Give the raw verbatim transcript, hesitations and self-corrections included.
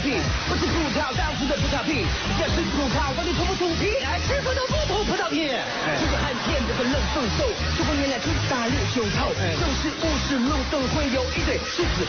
皮，不吃葡萄当时的葡萄皮，要吃葡萄到底吐不吐皮？爱吃葡萄不吐葡萄皮。这个罕见这个冷瘦瘦，中国原来吃大六九头，六十五十路都会有一对狮子